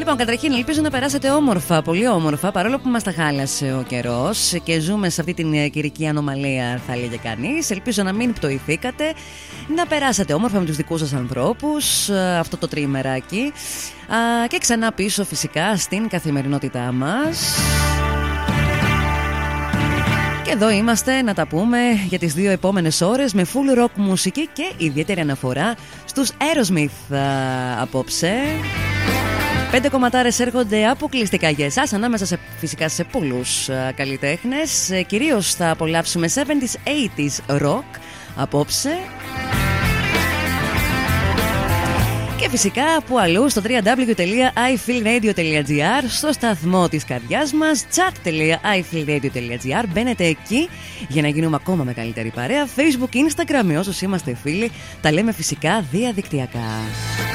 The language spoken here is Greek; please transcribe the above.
Λοιπόν, καταρχήν ελπίζω να περάσετε όμορφα, πολύ όμορφα, παρόλο που μας τα χάλασε ο καιρός και ζούμε σε αυτή την καιρική ανομαλία, θα έλεγε κανείς. Ελπίζω να μην πτωηθήκατε, να περάσατε όμορφα με τους δικούς σας ανθρώπους αυτό το τριημεράκι και ξανά πίσω φυσικά στην καθημερινότητά μας. Και εδώ είμαστε να τα πούμε για τις 2 επόμενες ώρες με full rock μουσική και ιδιαίτερη αναφορά στους Aerosmith απόψε. 5 κομματάρες έρχονται αποκλειστικά για εσάς, ανάμεσα φυσικά σε πολλούς καλλιτέχνες. Κυρίως θα απολαύσουμε 70s, 80s rock απόψε. Και φυσικά που αλλού στο www.ifeelradio.gr, στο σταθμό της καρδιάς μας, chat.ifeelradio.gr. Μπαίνετε εκεί για να γίνουμε ακόμα μεγαλύτερη παρέα. Facebook, Instagram, με όσους είμαστε φίλοι, τα λέμε φυσικά διαδικτυακά.